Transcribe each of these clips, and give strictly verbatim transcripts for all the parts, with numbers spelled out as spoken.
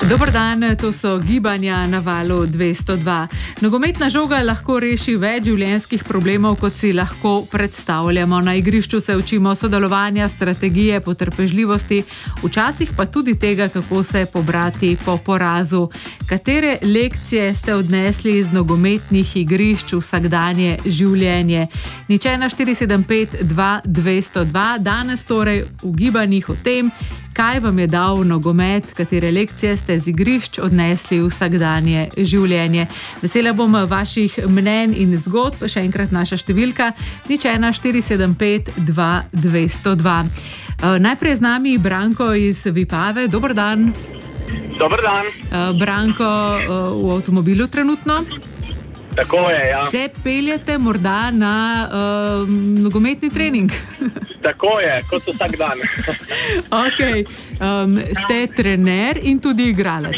Dober dan, to so gibanja na valu dvesto dva. Nogometna žoga lahko reši več življenjskih problemov, kot si lahko predstavljamo. Na igrišču se učimo sodelovanja, strategije, potrpežljivosti, včasih pa tudi tega, kako se pobrati po porazu. Katere lekcije ste odnesli iz nogometnih igrišč v vsakdanje življenje? Nič ena štiri sedem pet dva dvesto dva. Danes torej v gibanjih o tem, kaj vam je dal nogomet, katere lekcije ste z igrišč odnesli v vsakdanje življenje. Vesela bom vaših mnenj in zgodb, še enkrat naša številka nič ena štiri sedem pet dva dvesto dva. Najprej z nami Branko iz Vipave. Dober dan. Dober dan. Branko, v avtomobilu trenutno? Tako je, ja. Se peljete morda na uh, nogometni trening? Tako je, kot vsak dan. Ok. Um, ste trener in tudi igralec?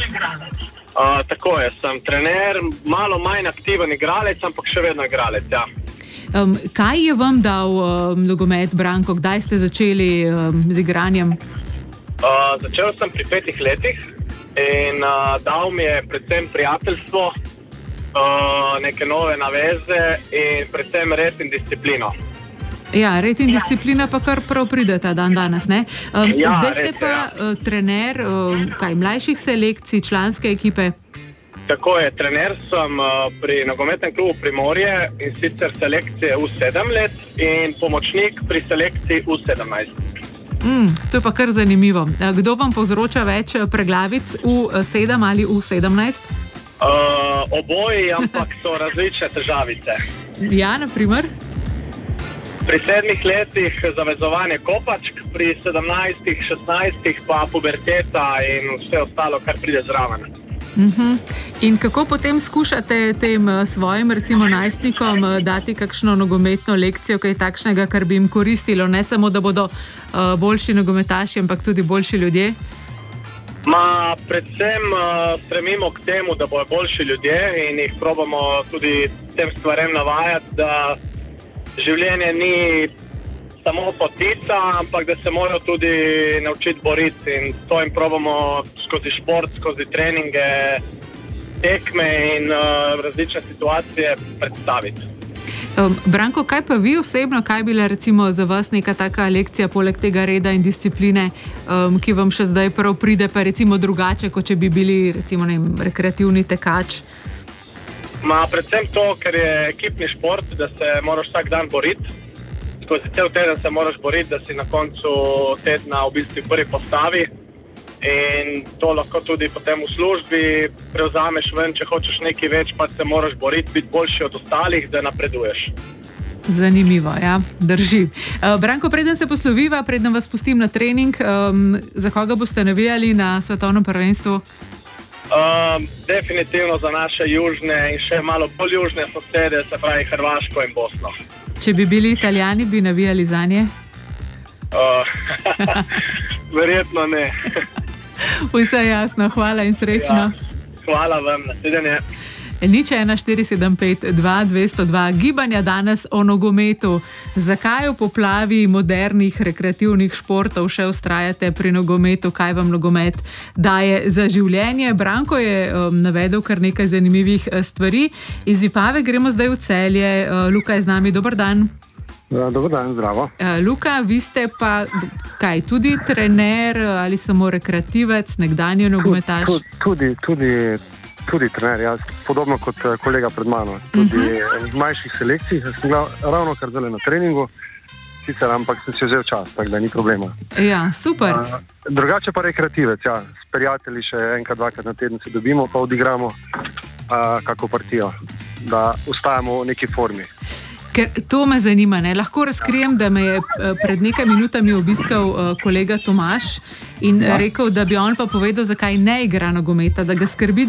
Uh, tako je, sem trener, malo manj aktiven igralec, ampak še vedno igralec, ja. Um, kaj je vam dal um, nogomet, Branko? Kdaj ste začeli um, z igranjem? Uh, začel sem pri petih letih in uh, dal mi je predvsem prijateljstvo, Uh, neke nove naveze in predvsem red in disciplino. Ja, red in disciplina pa kar prav prideta dan danes, ne? Um, ja, zdaj ste res, pa ja. uh, trener uh, kaj, mlajših selekcij, članske ekipe? Tako je, trener sem uh, pri nogometnem klubu Primorje in sicer selekcije U sedem let in pomočnik pri selekciji U sedemnajst. Mm, to je pa kar zanimivo. Kdo vam povzroča več preglavic, U sedem ali U sedemnajst? Uh, oboji, ampak so različne težavice. Ja, na primer? Pri sedmih letih zavezovanje kopačk, pri sedemnajstih, šestnajstih pa puberteta in vse ostalo, kar pride zraven. Uh-huh. In kako potem skušate tem svojim, recimo najstnikom, dati kakšno nogometno lekcijo, kaj takšnega, kar bi jim koristilo, ne samo, da bodo uh, boljši nogometaši, ampak tudi boljši ljudje? Ma, predvsem uh, stremimo k temu, da bojo boljši ljudje in jih probamo tudi tem stvarem navajati, da življenje ni samo potica, ampak da se morajo tudi naučiti boriti in to jim probamo skozi šport, skozi treninge, tekme in uh, različne situacije predstaviti. Um, Branko, kaj pa vi osebno, kaj je bila recimo za vas neka taka lekcija poleg tega reda in discipline, um, ki vam še zdaj prav pride, pa recimo drugače, kot če bi bili recimo ne, rekreativni tekač? Ma, predvsem to, ker je ekipni šport, da se moraš vsak dan boriti. Skozi cel teden se moraš boriti, da si na koncu tedna v bistvu prvi postavi. In to lahko tudi potem v službi prevzameš ven, če hočeš nekaj več, pa se moraš boriti, biti boljši od ostalih, da napreduješ. Zanimivo, ja, drži. Uh, Branko, preden se posloviva, preden vas pustim na trening, um, za koga boste navijali na svetovnem prvenstvu? Um, definitivno za naše južne in še malo bolj južne sosede, se pravi Hrvaško in Bosno. Če bi bili Italijani, bi navijali zanje? Uh, verjetno ne. Vse jasno, hvala in srečno. Ja, hvala vam, nasvidenje. Nič ena štiri sedem pet dva dvesto dva. Gibanja danes o nogometu. Zakaj v poplavi modernih rekreativnih športov še vztrajate pri nogometu? Kaj vam nogomet daje za življenje? Branko je um, navedel kar nekaj zanimivih stvari. Iz Vipave gremo zdaj v Celje. Uh, Luka je z nami. Dober dan. Ja, dober dan, zdravo. Uh, Luka, vi ste pa kaj, tudi trener ali samo rekreativec, nekdanji nogometaš? Tudi, tudi, tudi, tudi trener, jaz, podobno kot kolega pred mano. Tudi uh-huh. v manjših selekcijah sem bila ravno kar zdaj na treningu, sicer, ampak sem se vzel čas, tako da ni problema. Ja, super. Uh, drugače pa rekreativec, ja, s prijatelji še enkrat, dvakrat na teden se dobimo, pa odigramo uh, kako partijo, da ostajamo v neki formi. Ker to me zanima, ne? Lahko razkrijem, da me je pred nekaj minutami obiskal kolega Tomaž in rekel, da bi on pa povedal, zakaj ne igra nogometa, da ga skrbi,